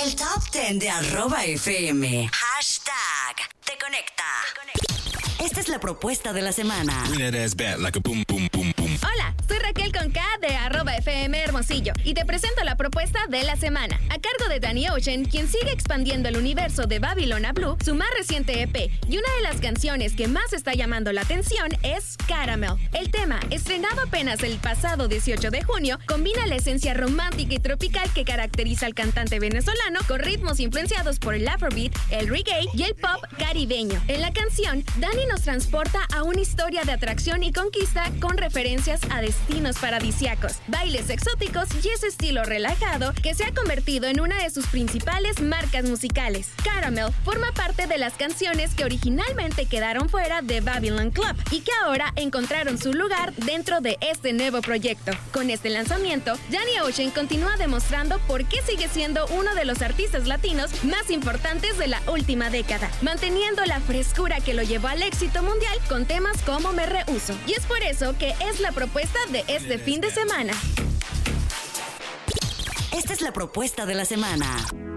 El Top 10 de @FM. #Te conecta. Esta es la propuesta de la semana. Hola, soy Raquel con K de @FM Hermosillo y te presento la propuesta de la semana. A cargo de Danny Ocean, quien sigue expandiendo el universo de Babylon Blue, su más reciente EP, y una de las canciones que más está llamando la atención es Caramel. El tema, estrenado apenas el pasado 18 de junio, combina la esencia romántica y tropical que caracteriza al cantante venezolano con ritmos influenciados por el afrobeat, el reggae y el pop caribeño. En la canción, Danny nos transporta a una historia de atracción y conquista con referencias a destinos paradisíacos, bailes exóticos y ese estilo relajado que se ha convertido en una de sus principales marcas musicales. Caramel forma parte de las canciones que originalmente quedaron fuera de Babylon Club y que ahora encontraron su lugar dentro de este nuevo proyecto. Con este lanzamiento, Danny Ocean continúa demostrando por qué sigue siendo uno de los artistas latinos más importantes de la última década, manteniendo la frescura que lo llevó al éxito mundial con temas como Me Rehuso. Y es por eso que es la propuesta de este fin de semana. Esta es la propuesta de la semana.